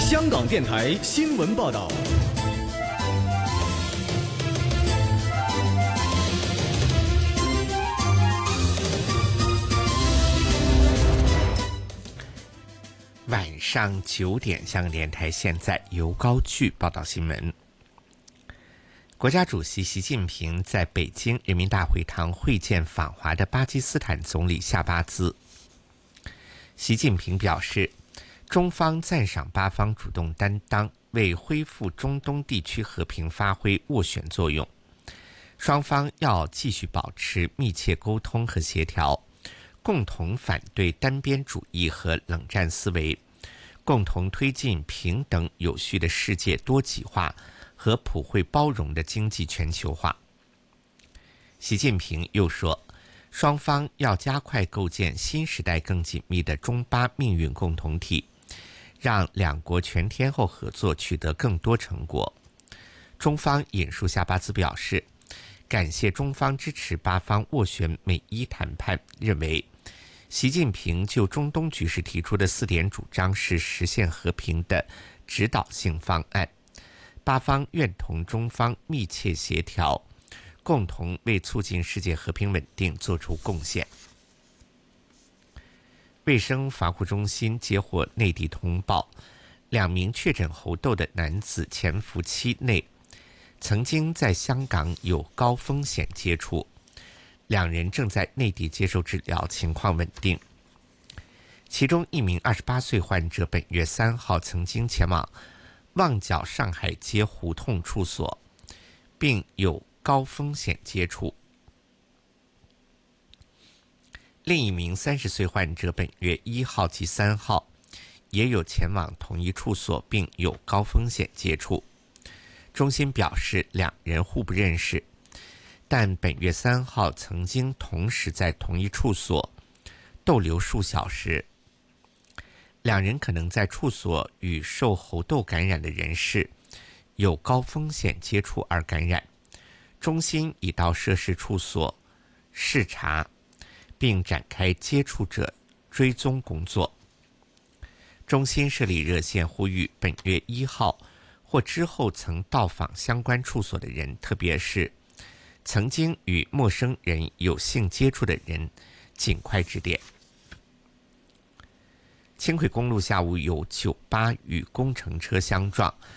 香港电台新闻报道。 晚上9点，香港电台现在由高炬报道新闻。国家主席习近平在北京人民大会堂会见访华的巴基斯坦总理夏巴兹。习近平表示，中方赞赏巴方主动担当，为恢复中东地区和平发挥斡旋作用。双方要继续保持密切沟通和协调，共同反对单边主义和冷战思维，共同推进平等有序的世界多极化和普惠包容的经济全球化。习近平又说，双方要加快构建新时代更紧密的中巴命运共同体，让两国全天候合作取得更多成果。中方引述夏巴兹表示，感谢中方支持巴方斡旋美伊谈判，认为习近平就中东局势提出的4点主张是实现和平的指导性方案，巴方愿同中方密切协调，共同为促进世界和平稳定作出贡献。卫生防护中心接获内地通报，2名确诊猴痘的男子潜伏期内曾经在香港有高风险接触，2人正在内地接受治疗，情况稳定。其中1名28岁患者本月3号曾经前往旺角上海街胡同处所，并有高风险接触。另1名30岁患者本月1号及3号也有前往同一处所，并有高风险接触。中心表示2人互不认识，但本月3号曾经同时在同一处所逗留数小时，2人可能在处所与受猴痘感染的人士有高风险接触而感染。中心已到涉事处所视察，并展开接触者追踪工作。中心设立热线，呼吁本月1号或之后曾到访相关处所的人，特别是曾经与陌生人有性接触的人，尽快致电。轻轨公路下午有酒吧与工程车相撞，